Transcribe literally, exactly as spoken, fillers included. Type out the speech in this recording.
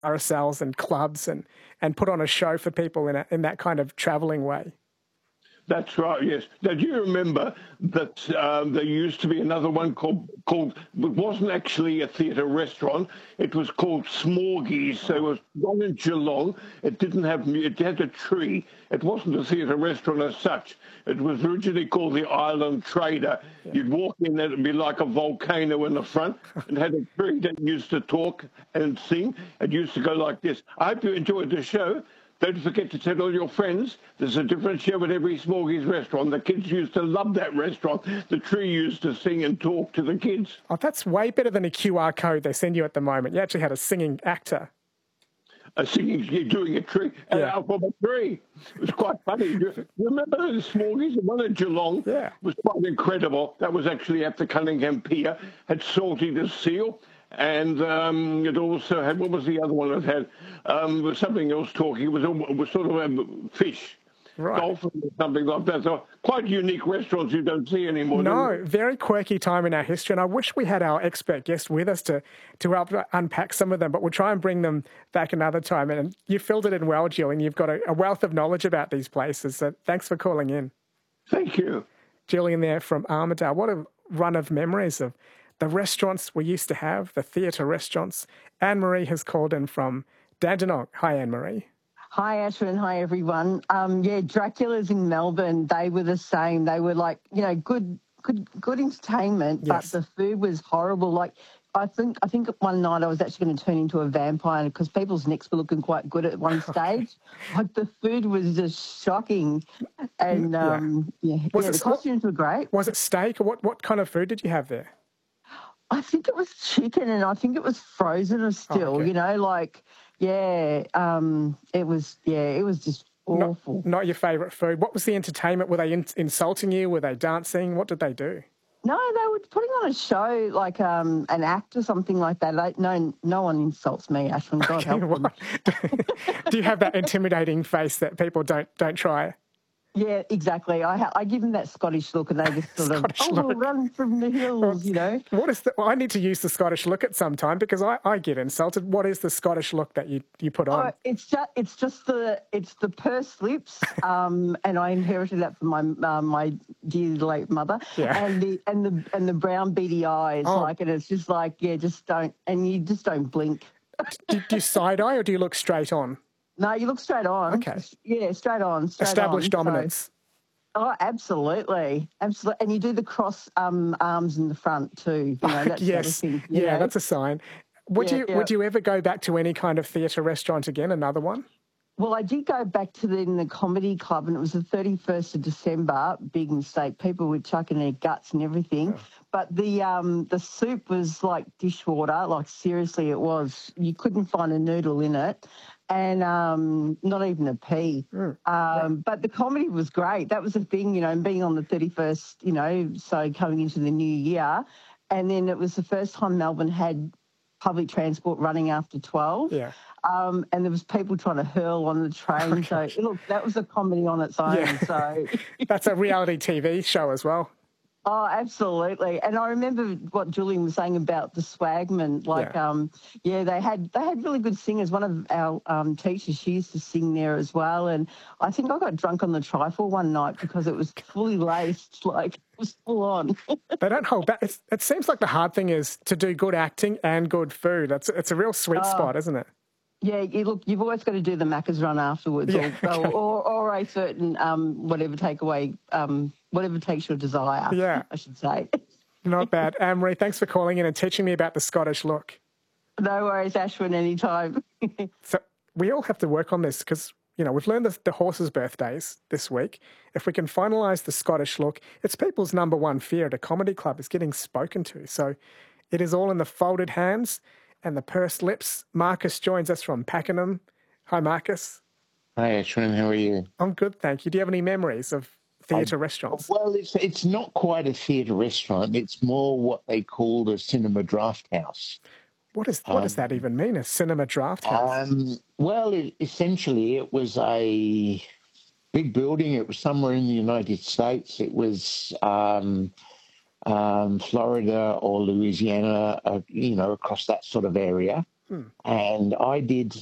carousels and clubs and, and put on a show for people in a, in that kind of travelling way. That's right, yes. Now, do you remember that um, there used to be another one called, called it wasn't actually a theatre restaurant, it was called Smorgies. So it was one in Geelong. It didn't have, it had a tree. It wasn't a theatre restaurant as such. It was originally called the Island Trader. Yeah. You'd walk in there, it'd be like a volcano in the front. It had a tree that used to talk and sing. It used to go like this. I hope you enjoyed the show. Don't forget to tell all your friends there's a different show at every Smorgies restaurant. The kids used to love that restaurant. The tree used to sing and talk to the kids. Oh, that's way better than a Q R code they send you at the moment. You actually had a singing actor. A singing, doing a tree yeah. out from a tree. It was quite funny. You remember the Smorgies? The one in Geelong yeah. was quite incredible. That was actually at the Cunningham Pier. Had Salty the Seal. And um, it also had, what was the other one it had? Um, was something else talking. It was, it was sort of a fish, right. dolphin or something like that. So quite unique restaurants you don't see anymore. No, very quirky time in our history. And I wish we had our expert guest with us to, to help unpack some of them, but we'll try and bring them back another time. And you filled it in well, Jill, and you've got a, a wealth of knowledge about these places. So thanks for calling in. Thank you. Jillian there from Armidale. What a run of memories of the restaurants we used to have, the theatre restaurants. Anne-Marie has called in from Dandenong. Hi, Anne-Marie. Hi, Ashwin. Hi, everyone. Um, yeah, Dracula's in Melbourne, they were the same. They were like, you know, good good, good entertainment, yes. but the food was horrible. Like, I think I think one night I was actually going to turn into a vampire because people's necks were looking quite good at one stage. Like, the food was just shocking. And, um, yeah, yeah, was yeah it, the costumes were great. Was it steak or what, what kind of food did you have there? I think it was chicken, and I think it was frozen still, oh, okay. you know, like, yeah, um, it was, yeah, it was just awful. Not, not your favourite food. What was the entertainment? Were they in, insulting you? Were they dancing? What did they do? No, they were putting on a show, like um, an act or something like that. Like, no, no one insults me, Ashwin. God okay, help them. Do you have that intimidating face that people don't don't try? Yeah, exactly. I ha- I give them that Scottish look, and they just sort of, oh, we'll run from the hills, you know. What is the? Well, I need to use the Scottish look at some time because I, I get insulted. What is the Scottish look that you, you put on? Oh, it's just it's just the it's the pursed lips, um, and I inherited that from my uh, my dear late mother, yeah. and the and the and the brown beady eyes, oh. like, and it's just like, yeah, just don't, and you just don't blink. do, do you side eye or do you look straight on? No, you look straight on. Okay. Yeah, straight on. Straight Established on, dominance. So. Oh, absolutely, absolutely, and you do the cross um, arms in the front too. You know, that's yes, thing, yeah, know? that's a sign. Would yeah, you yeah. would you ever go back to any kind of theatre restaurant again? Another one? Well, I did go back to the, in the comedy club, and it was the thirty-first of December. Big mistake. People were chucking their guts and everything. Oh. But the um, the soup was like dishwater. Like, seriously, it was. You couldn't find a noodle in it. And um, not even a pea. Mm, um, right. But the comedy was great. That was the thing, you know, being on the thirty-first, you know, so coming into the new year. And then it was the first time Melbourne had public transport running after twelve. Yeah. Um, and there was people trying to hurl on the train. Okay. So, look, that was a comedy on its own. Yeah. So that's a reality T V show as well. Oh, absolutely. And I remember what Julian was saying about the Swagman. Like, yeah, um, yeah they had they had really good singers. One of our um, teachers, she used to sing there as well. And I think I got drunk on the trifle one night because it was fully laced, like, it was full on. They don't hold back. It's, it seems like the hard thing is to do good acting and good food. It's, it's a real sweet oh. spot, isn't it? Yeah, you look, you've always got to do the Macca's run afterwards, yeah, or, okay. or, or a certain um, whatever takeaway, um, whatever takes your desire, yeah. I should say. Not bad. Anne-Marie, thanks for calling in and teaching me about the Scottish look. No worries, Ashwin, anytime. So we all have to work on this because, you know, we've learned the, the horses' birthdays this week. If we can finalise the Scottish look, it's people's number one fear at a comedy club is getting spoken to. So it is all in the folded hands and the pursed lips. Marcus joins us from Pakenham. Hi, Marcus. Hi, Ashwin. How are you? I'm good, thank you. Do you have any memories of theatre restaurants? Well, it's it's not quite a theatre restaurant. It's more what they called a cinema draft house. What is what um, does that even mean, a cinema draft house? Um, well, it, essentially, it was a big building. It was somewhere in the United States. It was... Um, Um, Florida or Louisiana, uh, you know, across that sort of area. and I did